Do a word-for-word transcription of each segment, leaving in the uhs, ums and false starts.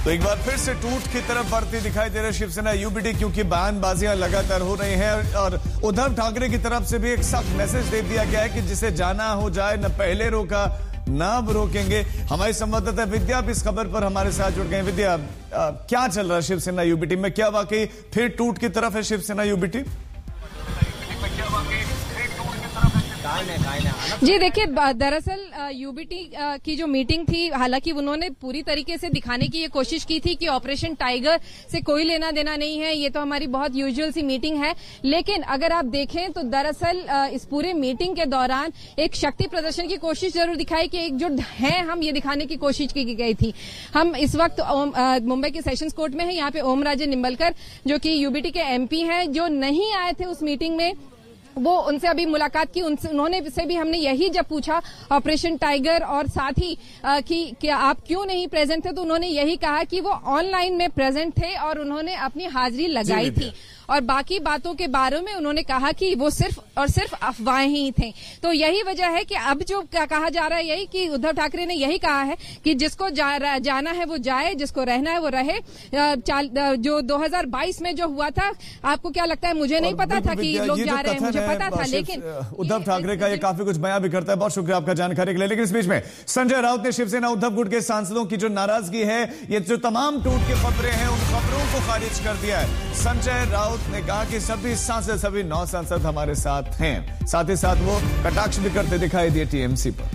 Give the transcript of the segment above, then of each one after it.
तो एक बार फिर से टूट की तरफ बढ़ती दिखाई दे रही शिवसेना यूबीटी, क्योंकि बयानबाजियां लगातार हो रही हैं और उद्धव ठाकरे की तरफ से भी एक सख्त मैसेज दे दिया गया है कि जिसे जाना हो जाए, न पहले रोका न अब रोकेंगे। हमारी संवाददाता विद्या इस खबर पर हमारे साथ जुड़ गए। विद्या, आ, क्या चल रहा है शिवसेना यूबीटी में? क्या वाकई फिर टूट की तरफ है शिवसेना यूबीटी? जी देखिए, दरअसल यूबीटी की जो मीटिंग थी, हालांकि उन्होंने पूरी तरीके से दिखाने की ये कोशिश की थी कि ऑपरेशन टाइगर से कोई लेना देना नहीं है, ये तो हमारी बहुत यूजुअल सी मीटिंग है। लेकिन अगर आप देखें तो दरअसल इस पूरे मीटिंग के दौरान एक शक्ति प्रदर्शन की कोशिश जरूर दिखाई कि एकजुट है हम, ये दिखाने की कोशिश की गई थी। हम इस वक्त मुंबई के सेशंस कोर्ट में है। यहाँ पे ओम राजे निंबलकर जो कि यूबीटी के एमपी हैं, जो नहीं आए थे उस मीटिंग में, वो उनसे अभी मुलाकात की। उनसे उन्होंने से भी हमने यही जब पूछा ऑपरेशन टाइगर और साथ ही आ, कि क्या आप क्यों नहीं प्रेजेंट थे, तो उन्होंने यही कहा कि वो ऑनलाइन में प्रेजेंट थे और उन्होंने अपनी हाजिरी लगाई थी। और बाकी बातों के बारे में उन्होंने कहा कि वो सिर्फ और सिर्फ अफवाहें ही थे। तो यही वजह है कि अब जो कहा जा रहा है यही कि उद्धव ठाकरे ने यही कहा है कि जिसको जा, जाना है वो जाए, जिसको रहना है वो रहे। जो दो हज़ार बाईस में जो हुआ था, आपको क्या लगता है? मुझे नहीं पता था कि लोग जा रहे हैं, मुझे पता था, लेकिन उद्धव ठाकरे का ये काफी कुछ बयान भी करता है। बहुत शुक्रिया आपका जानकारी के लिए। लेकिन इस बीच में संजय राउत ने शिवसेना उद्धव गुट के सांसदों की जो नाराजगी है, ये जो तमाम टूट के खबरें हैं, उन खबरों को खारिज कर दिया है। संजय राउत ने कहा कि सभी सांसद, सभी नौ सांसद हमारे साथ हैं। साथ ही साथ वो कटाक्ष भी करते दिखाई दिए टीएमसी पर।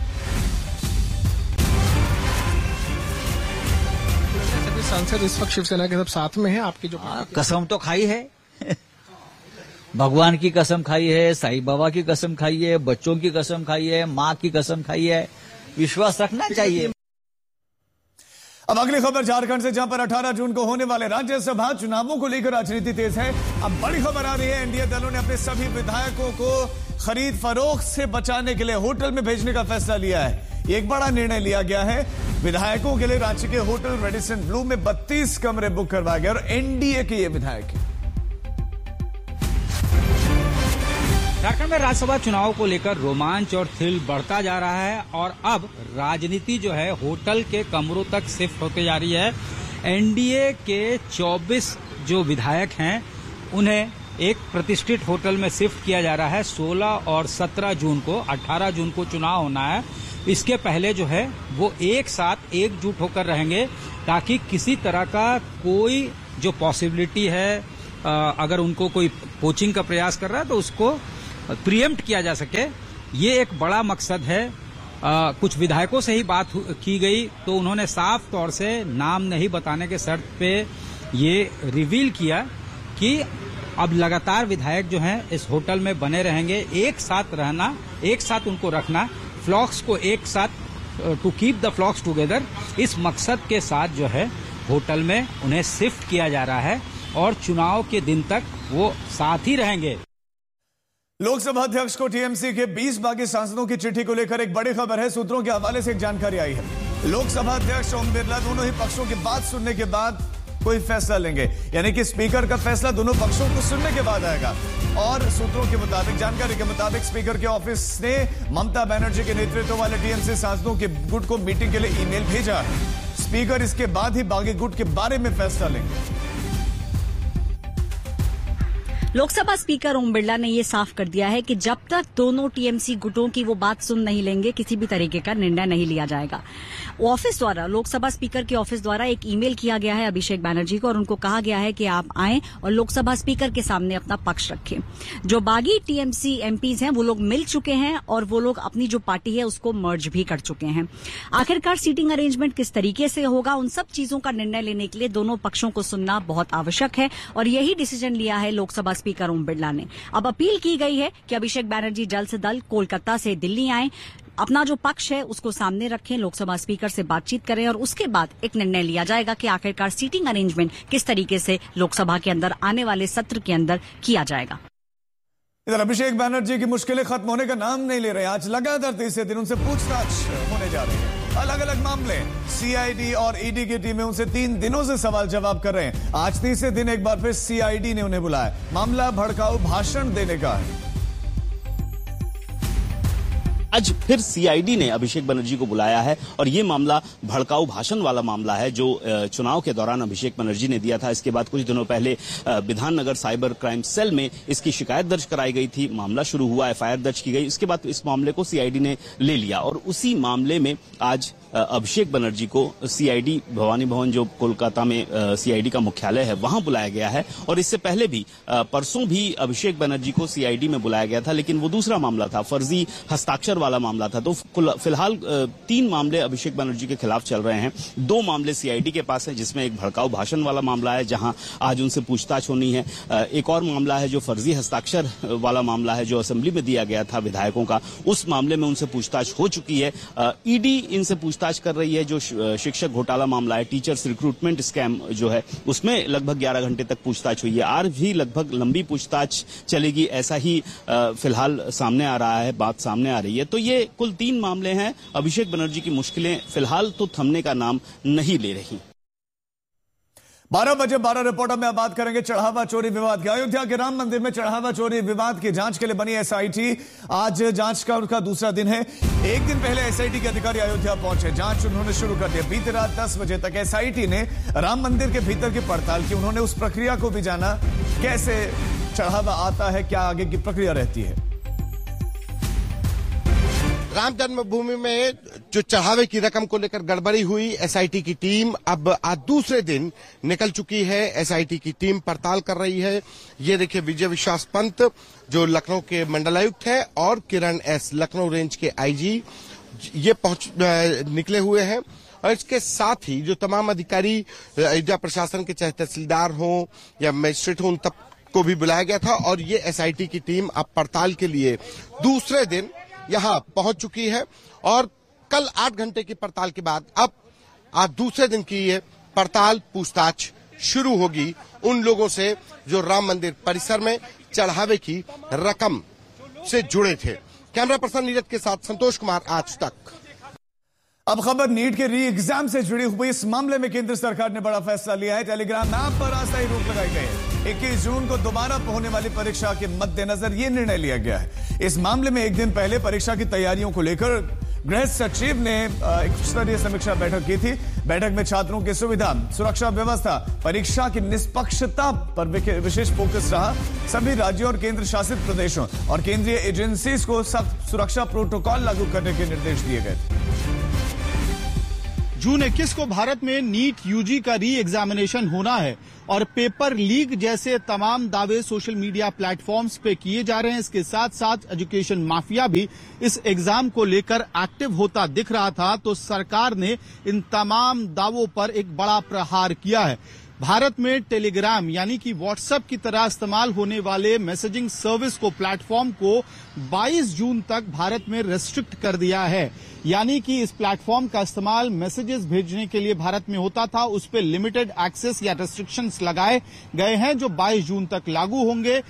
सभी सांसद इस वक्त शिवसेना के सब साथ में हैं। आपकी जो आ, कसम तो खाई है भगवान की कसम खाई है, साईं बाबा की कसम खाई है, बच्चों की कसम खाई है, माँ की कसम खाई है। विश्वास रखना चाहिए। अब अगली खबर झारखंड से, जहां पर अठारह जून को होने वाले राज्यसभा चुनावों को लेकर राजनीति तेज है। अब बड़ी खबर आ रही है, एनडीए दलों ने अपने सभी विधायकों को खरीद फरोख्त से बचाने के लिए होटल में भेजने का फैसला लिया है। एक बड़ा निर्णय लिया गया है। विधायकों के लिए रांची के होटल रेडिसन ब्लू में बत्तीस कमरे बुक करवाए गए और एनडीए के ये विधायक हैं। झारखंड में राज्यसभा चुनाव को लेकर रोमांच और थ्रिल बढ़ता जा रहा है और अब राजनीति जो है होटल के कमरों तक शिफ्ट होते जा रही है। एनडीए के चौबीस जो विधायक हैं उन्हें एक प्रतिष्ठित होटल में शिफ्ट किया जा रहा है। सोलह और सत्रह जून को, अठारह जून को चुनाव होना है। इसके पहले जो है वो एक साथ एकजुट होकर रहेंगे ताकि किसी तरह का कोई जो पॉसिबिलिटी है, अगर उनको कोई कोचिंग का प्रयास कर रहा है तो उसको प्रीएम्प्ट किया जा सके। ये एक बड़ा मकसद है। आ, कुछ विधायकों से ही बात की गई तो उन्होंने साफ तौर से नाम नहीं बताने के शर्त पे ये रिवील किया कि अब लगातार विधायक जो हैं इस होटल में बने रहेंगे। एक साथ रहना, एक साथ उनको रखना, फ्लॉक्स को एक साथ, टू कीप द फ्लॉक्स टुगेदर, इस मकसद के साथ जो है होटल में उन्हें शिफ्ट किया जा रहा है और चुनाव के दिन तक वो साथ ही रहेंगे। लोकसभा अध्यक्ष को टीएमसी के बीस बागी सांसदों की चिट्ठी को लेकर एक बड़ी खबर है। सूत्रों के हवाले से एक जानकारी आई है। लोकसभा अध्यक्ष ओम बिरला दोनों ही पक्षों की बात सुनने के बाद कोई फैसला लेंगे, यानी कि स्पीकर का फैसला दोनों पक्षों को सुनने के बाद आएगा। और सूत्रों के मुताबिक, जानकारी के मुताबिक, स्पीकर के ऑफिस ने ममता बनर्जी के नेतृत्व वाले टीएमसी सांसदों के गुट को मीटिंग के लिए ईमेल भेजा है। स्पीकर इसके बाद ही बागी गुट के बारे में फैसला लेंगे। लोकसभा स्पीकर ओम बिरला ने ये साफ कर दिया है कि जब तक दोनों टीएमसी गुटों की वो बात सुन नहीं लेंगे, किसी भी तरीके का निर्णय नहीं लिया जाएगा। ऑफिस द्वारा, लोकसभा स्पीकर के ऑफिस द्वारा एक ईमेल किया गया है अभिषेक बैनर्जी को और उनको कहा गया है कि आप आएं और लोकसभा स्पीकर के सामने अपना पक्ष रखें। जो बागी टीएमसी एमपीज हैं वो लोग मिल चुके हैं और वो लोग अपनी जो पार्टी है उसको मर्ज भी कर चुके हैं। आखिरकार सीटिंग अरेंजमेंट किस तरीके से होगा, उन सब चीजों का निर्णय लेने के लिए दोनों पक्षों को सुनना बहुत आवश्यक है और यही डिसीजन लिया है लोकसभा स्पीकर ओम बिरला ने। अब अपील की गई है कि अभिषेक बैनर्जी जल्द से जल्द कोलकाता से दिल्ली आएं, अपना जो पक्ष है उसको सामने रखें, लोकसभा स्पीकर से बातचीत करें और उसके बाद एक निर्णय लिया जाएगा कि आखिरकार सीटिंग अरेंजमेंट किस तरीके से लोकसभा के अंदर आने वाले सत्र के अंदर किया जाएगा। इधर अभिषेक बैनर्जी की मुश्किलें खत्म होने का नाम नहीं ले रहे। आज लगातार तीसरे दिन उनसे पूछताछ होने जा रही है। अलग अलग मामले, सीआईडी और ईडी की टीमें उनसे तीन दिनों से सवाल जवाब कर रहे हैं। आज तीसरे दिन एक बार फिर सीआईडी ने उन्हें बुलाया। मामला भड़काऊ भाषण देने का है। आज फिर सीआईडी ने अभिषेक बनर्जी को बुलाया है और ये मामला भड़काऊ भाषण वाला मामला है जो चुनाव के दौरान अभिषेक बनर्जी ने दिया था। इसके बाद कुछ दिनों पहले विधाननगर साइबर क्राइम सेल में इसकी शिकायत दर्ज कराई गई थी, मामला शुरू हुआ, एफआईआर दर्ज की गई। इसके बाद इस मामले को सीआईडी ने ले लिया और उसी मामले में आज अभिषेक बनर्जी को सीआईडी भवानी भवन जो कोलकाता में सीआईडी का मुख्यालय है वहां बुलाया गया है। और इससे पहले भी परसों भी अभिषेक बनर्जी को सीआईडी में बुलाया गया था, लेकिन वो दूसरा मामला था, फर्जी हस्ताक्षर वाला मामला था। तो फिलहाल तीन मामले अभिषेक बनर्जी के खिलाफ चल रहे हैं। दो मामले सीआईडी के पास है जिसमें एक भड़काऊ भाषण वाला मामला है जहां आज उनसे पूछताछ होनी है। एक और मामला है जो फर्जी हस्ताक्षर वाला मामला है जो असेंबली में दिया गया था विधायकों का, उस मामले में उनसे पूछताछ हो चुकी है। ईडी इनसे पूछताछ कर रही है। जो शिक्षक घोटाला मामला है, टीचर्स रिक्रूटमेंट स्कैम जो है, उसमें लगभग ग्यारह घंटे तक पूछताछ हुई है। आज भी लगभग लंबी पूछताछ चलेगी, ऐसा ही फिलहाल सामने आ रहा है, बात सामने आ रही है। तो ये कुल तीन मामले हैं। अभिषेक बनर्जी की मुश्किलें फिलहाल तो थमने का नाम नहीं ले रही। बारह बजे बारह रिपोर्टर में अब बात करेंगे चढ़ावा चोरी विवाद की। अयोध्या के राम मंदिर में चढ़ावा चोरी विवाद की जांच के लिए बनी एसआईटी आज जांच का उनका दूसरा दिन है। एक दिन पहले एसआईटी के अधिकारी अयोध्या पहुंचे, जांच उन्होंने शुरू कर दी। बीती रात दस बजे तक एसआईटी ने राम मंदिर के भीतर की पड़ताल की। उन्होंने उस प्रक्रिया को भी जाना, कैसे चढ़ावा आता है, क्या आगे की प्रक्रिया रहती है। राम जन्मभूमि में जो चढ़ावे की रकम को लेकर गड़बड़ी हुई, एसआईटी की टीम अब आज दूसरे दिन निकल चुकी है। एसआईटी की टीम पड़ताल कर रही है। ये देखिए विजय विश्वास पंत जो लखनऊ के मंडलायुक्त है और किरण एस लखनऊ रेंज के आईजी ये पहुंच निकले हुए हैं। और इसके साथ ही जो तमाम अधिकारी अयोध्या प्रशासन के, चाहे तहसीलदार हों या मजिस्ट्रेट हों, उन तक को भी बुलाया गया था। और ये एसआईटी की टीम अब पड़ताल के लिए दूसरे दिन यहां पहुंच चुकी है। और कल आठ घंटे की पड़ताल के बाद अब आज दूसरे दिन की ये पड़ताल पूछताछ शुरू होगी उन लोगों से जो राम मंदिर परिसर में चढ़ावे की रकम से जुड़े थे। कैमरा पर्सन नीरज के साथ संतोष कुमार, आज तक। अब खबर नीट के री एग्जाम से जुड़ी हुई। इस मामले में केंद्र सरकार ने बड़ा फैसला लिया है। टेलीग्राम ऐप पर अस्थायी रोक लगाई गई है। इक्कीस जून को दोबारा होने वाली परीक्षा के मद्देनजर यह निर्णय लिया गया है। इस मामले में एक दिन पहले परीक्षा की तैयारियों को लेकर गृह सचिव ने एक उच्च स्तरीय समीक्षा बैठक की थी। बैठक में छात्रों की सुविधा, सुरक्षा व्यवस्था, परीक्षा की निष्पक्षता पर विशेष फोकस रहा। सभी राज्यों और केंद्र शासित प्रदेशों और केंद्रीय एजेंसीज को सख्त सुरक्षा प्रोटोकॉल लागू करने के निर्देश दिए गए। जून इक्कीस को भारत में नीट यूजी का री एग्जामिनेशन होना है और पेपर लीक जैसे तमाम दावे सोशल मीडिया प्लेटफॉर्म्स पे किए जा रहे हैं। इसके साथ साथ एजुकेशन माफिया भी इस एग्जाम को लेकर एक्टिव होता दिख रहा था। तो सरकार ने इन तमाम दावों पर एक बड़ा प्रहार किया है। भारत में टेलीग्राम यानी कि व्हाट्सएप की तरह इस्तेमाल होने वाले मैसेजिंग सर्विस को, प्लेटफॉर्म को बाईस जून तक भारत में रेस्ट्रिक्ट कर दिया है। यानी कि इस प्लेटफॉर्म का इस्तेमाल मैसेजेस भेजने के लिए भारत में होता था, उस पर लिमिटेड एक्सेस या रेस्ट्रिक्शंस लगाए गए हैं जो बाईस जून तक लागू होंगे।